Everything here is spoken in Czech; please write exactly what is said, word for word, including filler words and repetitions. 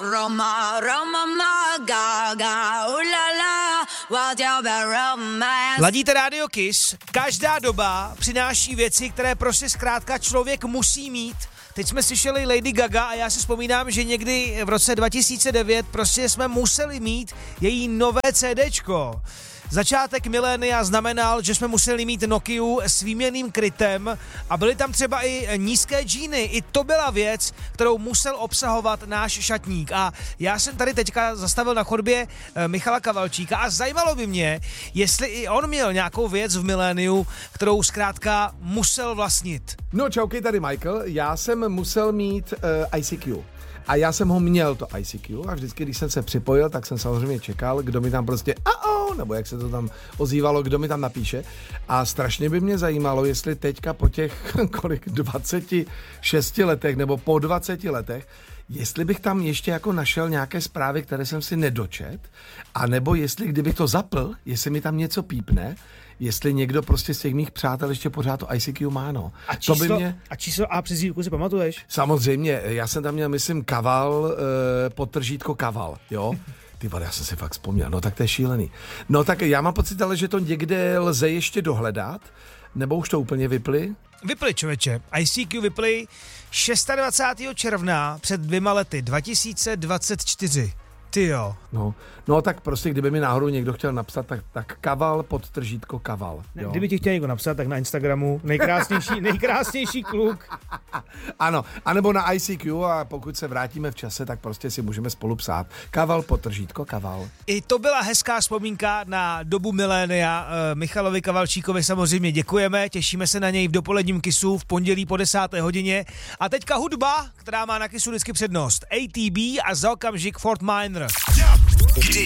Roma, Roma, ma, ga, ga, ulala, what you be romance. Ladíte Radio Kiss, každá doba přináší věci, které prostě zkrátka člověk musí mít. Teď jsme slyšeli Lady Gaga a já si vzpomínám, že někdy v roce dva tisíce devět prostě jsme museli mít její nové CDčko. Začátek milénia znamenal, že jsme museli mít Nokiu s výměnným krytem a byly tam třeba i nízké džíny. I to byla věc, kterou musel obsahovat náš šatník. A já jsem tady teďka zastavil na chodbě Michala Kavalčíka a zajímalo by mě, jestli i on měl nějakou věc v miléniu, kterou zkrátka musel vlastnit. No čauky, tady Michael. Já jsem musel mít uh, I C Q. A já jsem ho měl, to I C Q, a vždycky, když jsem se připojil, tak jsem samozřejmě čekal, kdo mi tam prostě a-o, nebo jak se to tam ozývalo, kdo mi tam napíše. A strašně by mě zajímalo, jestli teďka po těch kolik dvaceti šesti letech, nebo po dvaceti letech, jestli bych tam ještě jako našel nějaké zprávy, které jsem si nedočet, a nebo jestli, kdybych to zapl, jestli mi tam něco pípne, jestli někdo prostě z těch mých přátel ještě pořád to I C Q má, no. A číslo, to by mě... a, číslo a přezdívku si pamatuješ? Samozřejmě, já jsem tam měl, myslím, Kaval, eh, podtržítko Kaval, jo. Ty vole, já jsem si fakt vzpomněl, no tak to je šílený. No tak já mám pocit, ale že to někde lze ještě dohledat, nebo už to úplně vypli? Vypli, člověče. I C Q vypli dvacátého šestého června před dvěma lety, dva tisíce dvacet čtyři. Ty jo. No, no tak prostě, kdyby mi náhodou někdo chtěl napsat, tak, tak Kaval, podtržítko Kaval. Ne, kdyby ti chtěl někdo napsat, tak na Instagramu nejkrásnější, nejkrásnější kluk. Ano, anebo na I C Q, a pokud se vrátíme v čase, tak prostě si můžeme spolu psát. Kaval, podtržítko Kaval. I to byla hezká vzpomínka na dobu milénia. Michalovi Kavalčíkovi samozřejmě děkujeme, těšíme se na něj v dopoledním Kissu v pondělí po desáté hodině. A teďka hudba, která má na Kissu vždycky přednost. A T B a za okamžik Fort Minor.